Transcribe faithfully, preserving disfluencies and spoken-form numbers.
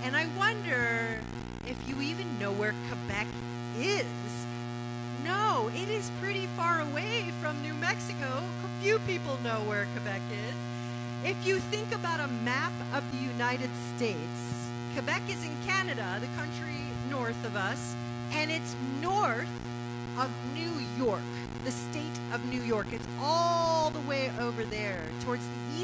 And I wonder if you even know where Quebec is. No, it is pretty far away from New Mexico. Few people know where Quebec is. If you think about a map of the United States, Quebec is in Canada, the country north of us, and it's north of New York, the state of New York. It's all the way over there towards the